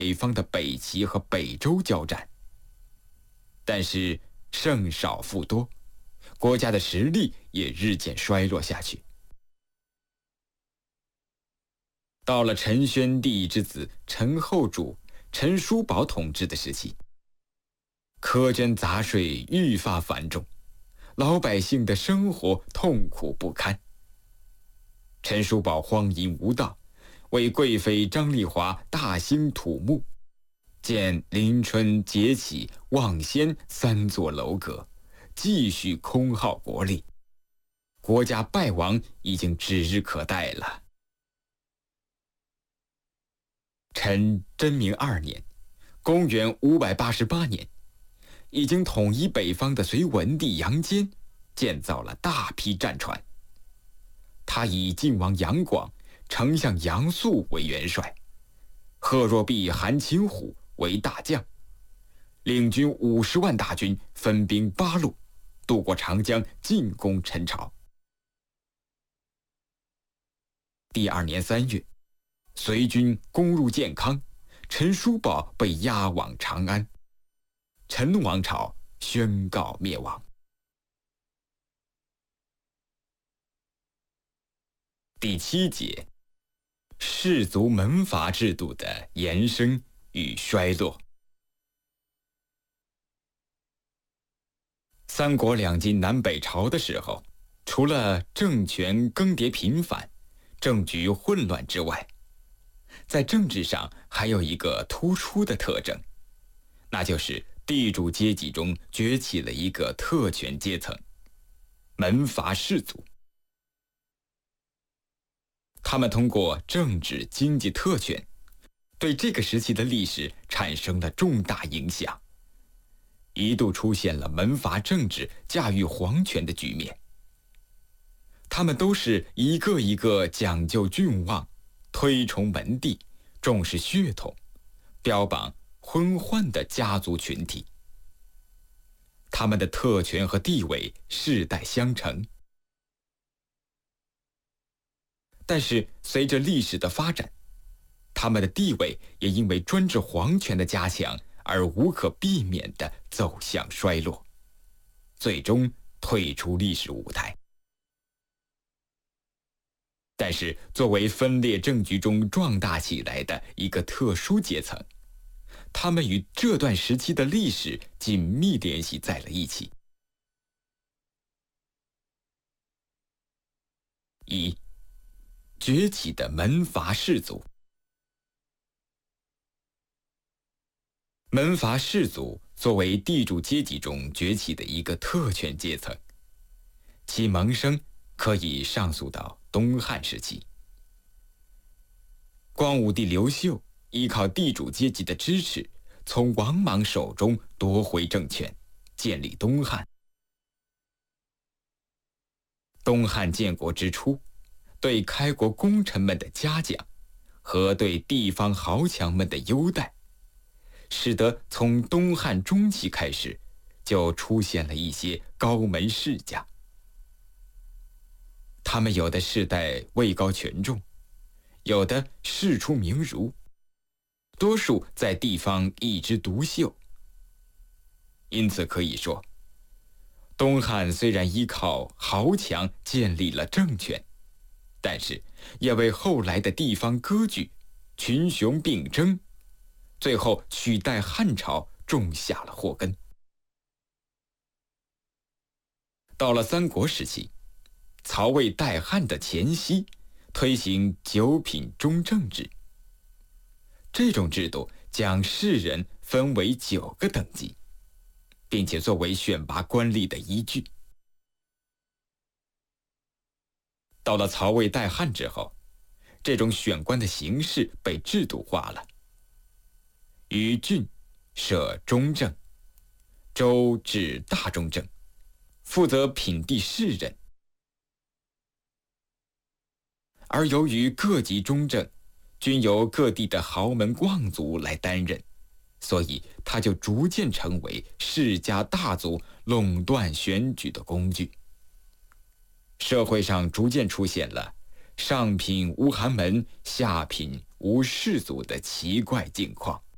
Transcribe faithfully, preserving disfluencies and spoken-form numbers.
北方的北齐和北周交战。但是胜少负多，国家的实力也日渐衰落下去。到了陈宣帝之子陈后主陈叔宝统治的时期，苛捐杂税愈发繁重，老百姓的生活痛苦不堪。陈叔宝荒淫无道，为贵妃张丽华大兴土木，建临春、节启、望仙三座楼阁，继续空耗国力，国家败亡已经指日可待了。陈真明二年，公元五百八十八年，已经统一北方的隋文帝杨坚建造了大批战船。他以晋王杨广、丞相杨素为元帅，贺若弼、韩擒虎为大将，领军五十万大军，分兵八路，渡过长江，进攻陈朝。第二年三月，隋军攻入建康，陈叔宝被押往长安，陈王朝宣告灭亡。第七节，氏族门阀制度的延伸与衰落。三国两晋南北朝的时候，除了政权更迭频繁、政局混乱之外，在政治上还有一个突出的特征，那就是地主阶级中崛起了一个特权阶层——门阀士族。他们通过政治经济特权，对这个时期的历史产生了重大影响，一度出现了门阀政治驾驭皇权的局面。他们都是一个一个讲究郡望、推崇门第、重视血统、标榜昏宦的家族群体。他们的特权和地位世代相承。但是随着历史的发展，他们的地位也因为专制皇权的加强而无可避免地走向衰落，最终退出历史舞台。但是作为分裂政局中壮大起来的一个特殊阶层，他们与这段时期的历史紧密联系在了一起。一、崛起的门阀士族。门阀士族作为地主阶级中崛起的一个特权阶层，其萌生可以上溯到东汉时期。光武帝刘秀依靠地主阶级的支持，从王莽手中夺回政权，建立东汉。东汉建国之初，对开国功臣们的嘉奖和对地方豪强们的优待，使得从东汉中期开始，就出现了一些高门世家。他们有的世代位高权重，有的世出名儒，多数在地方一枝独秀。因此可以说，东汉虽然依靠豪强建立了政权，但是也为后来的地方割据、群雄并争，最后取代汉朝种下了祸根。到了三国时期，曹魏代汉的前夕，推行九品中正制。这种制度将士人分为九个等级，并且作为选拔官吏的依据。到了曹魏代汉之后，这种选官的形式被制度化了。于郡设中正，州治大中正，负责品地士人。而由于各级中正均由各地的豪门望族来担任，所以它就逐渐成为世家大族垄断选举的工具。社会上逐渐出现了上品无寒门，下品无士族的奇怪境况。